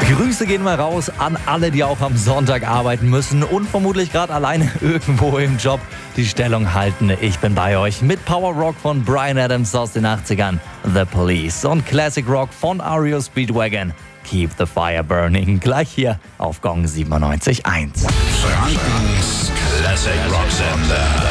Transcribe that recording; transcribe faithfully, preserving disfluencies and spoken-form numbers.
Grüße gehen mal raus an alle, die auch am Sonntag arbeiten müssen und vermutlich gerade alleine irgendwo im Job die Stellung halten. Ich bin bei euch mit Power Rock von Bryan Adams aus den achtzigern, The Police, und Classic Rock von R E O Speedwagon, Keep the Fire Burning, gleich hier auf Gong siebenundneunzig Komma eins. Frankens Classic Rock Sender.